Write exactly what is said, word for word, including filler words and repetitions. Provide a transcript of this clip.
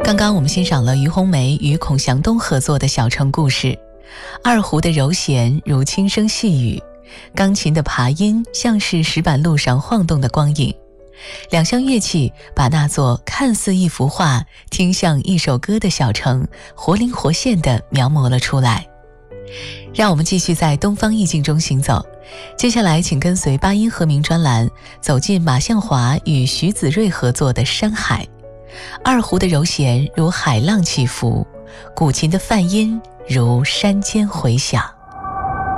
刚刚我们欣赏了于红梅与孔祥东合作的小城故事，二胡的柔弦如轻声细语，钢琴的爬音像是石板路上晃动的光影，两项乐器把那座看似一幅画，听像一首歌的小城活灵活现地描摹了出来。让我们继续在东方意境中行走，接下来请跟随八音和鸣专栏走进马向华与徐子睿合作的《山海》。二胡的柔弦如海浪起伏，古琴的泛音如山间回响。